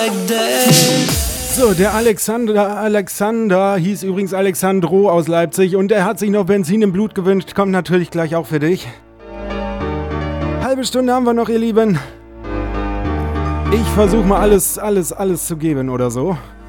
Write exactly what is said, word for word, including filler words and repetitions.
So, der Alexander, Alexander hieß übrigens Alexandro aus Leipzig und er hat sich noch Benzin im Blut gewünscht. Kommt natürlich gleich auch für dich. Halbe Stunde haben wir noch, ihr Lieben. Ich versuche mal alles, alles, alles zu geben oder so.